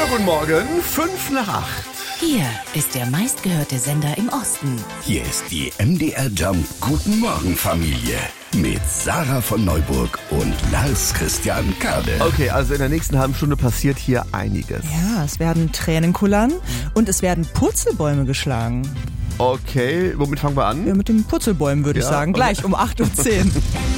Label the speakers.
Speaker 1: Ja, guten Morgen, 7:55.
Speaker 2: Hier ist der meistgehörte Sender im Osten.
Speaker 3: Hier ist die MDR Jump Guten Morgen Familie mit Sarah von Neuburg und Lars Christian Kade.
Speaker 1: Okay, also in der nächsten halben Stunde passiert hier einiges.
Speaker 4: Ja, es werden Tränen kullern und es werden Purzelbäume geschlagen.
Speaker 1: Okay, womit fangen wir an?
Speaker 4: Ja, mit den Purzelbäumen würde ich sagen.
Speaker 1: okay.
Speaker 4: Gleich um 8:10 Uhr.